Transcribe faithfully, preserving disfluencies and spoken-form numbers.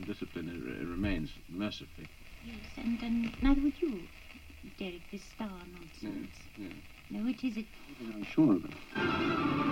discipline it, it remains, mercifully. Yes, and, and neither would you, Derek, this star nonsense. Yeah, yeah. No, which is it? I'm sure of it.